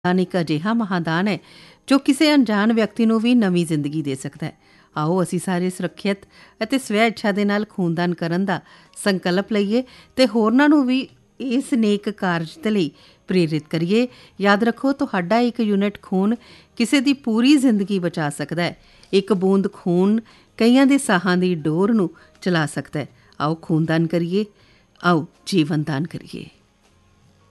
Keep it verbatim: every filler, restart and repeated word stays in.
ਦਾਨ ਇੱਕ ਅਜਿਹਾ ਮਹਾਦਾਨ ਹੈ ਜੋ ਕਿਸੇ ਅਣਜਾਣ ਵਿਅਕਤੀ ਨੂੰ ਵੀ ਨਵੀਂ ਜ਼ਿੰਦਗੀ ਦੇ ਸਕਦਾ ਹੈ। ਆਓ ਅਸੀਂ ਸਾਰੇ ਸੁਰੱਖਿਅਤ ਅਤੇ ਸਵੈ ਇੱਛਾ ਦੇ ਨਾਲ ਖੂਨਦਾਨ ਕਰਨ ਦਾ ਸੰਕਲਪ ਲਈਏ ਅਤੇ ਹੋਰਨਾਂ ਨੂੰ ਵੀ ਇਸ ਨੇਕ ਕਾਰਜ ਦੇ ਲਈ ਪ੍ਰੇਰਿਤ ਕਰੀਏ। ਯਾਦ ਰੱਖੋ, ਤੁਹਾਡਾ ਇੱਕ ਯੂਨਿਟ ਖੂਨ ਕਿਸੇ ਦੀ ਪੂਰੀ ਜ਼ਿੰਦਗੀ ਬਚਾ ਸਕਦਾ ਹੈ। ਇੱਕ ਬੂੰਦ ਖੂਨ ਕਈਆਂ ਦੇ ਸਾਹਾਂ ਦੀ ਡੋਰ ਨੂੰ ਚਲਾ ਸਕਦਾ ਹੈ। ਆਓ ਖੂਨਦਾਨ ਕਰੀਏ, ਆਓ ਜੀਵਨ ਦਾਨ ਕਰੀਏ।